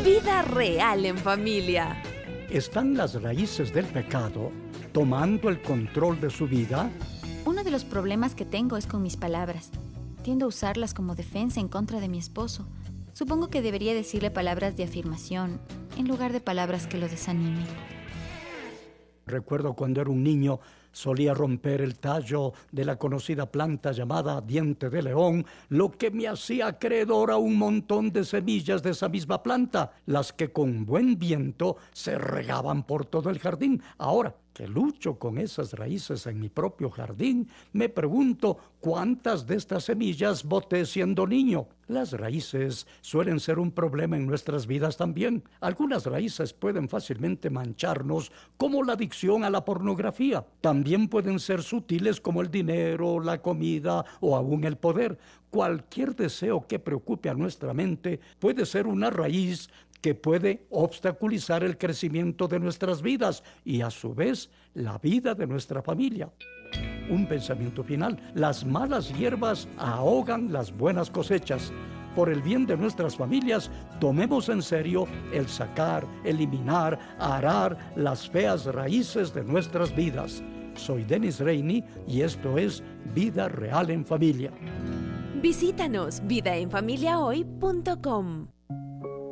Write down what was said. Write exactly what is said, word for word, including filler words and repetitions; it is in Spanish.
Vida real en familia. ¿Están las raíces del pecado tomando el control de su vida? Uno de los problemas que tengo es con mis palabras. Tiendo a usarlas como defensa en contra de mi esposo. Supongo que debería decirle palabras de afirmación en lugar de palabras que lo desanimen. Recuerdo cuando era un niño, solía romper el tallo de la conocida planta llamada diente de león, lo que me hacía acreedor a un montón de semillas de esa misma planta, las que con buen viento se regaban por todo el jardín. Ahora que lucho con esas raíces en mi propio jardín, me pregunto cuántas de estas semillas boté siendo niño. Las raíces suelen ser un problema en nuestras vidas también. Algunas raíces pueden fácilmente mancharnos, como la adicción a la pornografía. También pueden ser sutiles como el dinero, la comida o aún el poder. Cualquier deseo que preocupe a nuestra mente puede ser una raíz que puede obstaculizar el crecimiento de nuestras vidas y a su vez la vida de nuestra familia. Un pensamiento final: las malas hierbas ahogan las buenas cosechas. Por el bien de nuestras familias, tomemos en serio el sacar, eliminar, arar las feas raíces de nuestras vidas. Soy Dennis Reini y esto es Vida Real en Familia. Visítanos vida en familia hoy punto com.